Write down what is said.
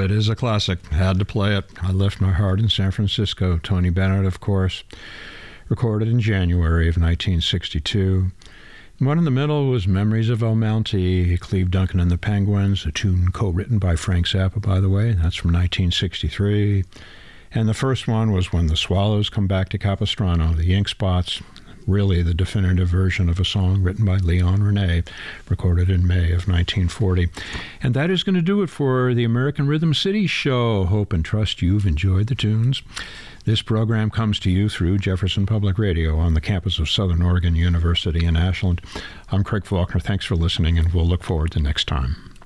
it is a classic. Had to play it. I Left My Heart in San Francisco. Tony Bennett, of course. Recorded in January of 1962. One in the middle was Memories of El Mountie, Cleve Duncan and the Penguins, a tune co-written by Frank Zappa, by the way. That's from 1963. And the first one was When the Swallows Come Back to Capistrano, the Ink Spots, really the definitive version of a song written by Leon Rene, recorded in May of 1940. And that is going to do it for the American Rhythm City Show. Hope and trust you've enjoyed the tunes. This program comes to you through Jefferson Public Radio on the campus of Southern Oregon University in Ashland. I'm Craig Faulkner. Thanks for listening, and we'll look forward to next time.